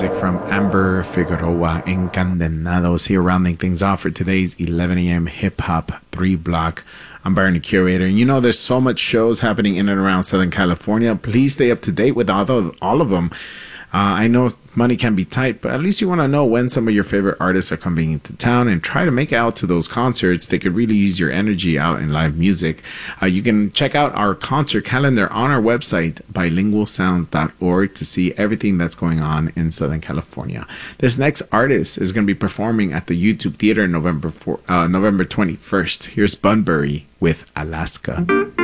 music from Amber Figueroa, Encandenados, here rounding things off for today's 11 a.m. hip hop 3 block. I'm Byron, the curator. And you know, there's so much shows happening in and around Southern California. Please stay up to date with all of them. I know money can be tight, but at least you want to know when some of your favorite artists are coming into town and try to make it out to those concerts. They could really use your energy out in live music. You can check out our concert calendar on our website, bilingualsounds.org, to see everything that's going on in Southern California. This next artist is going to be performing at the YouTube Theater November 21st. Here's Bunbury with Alaska.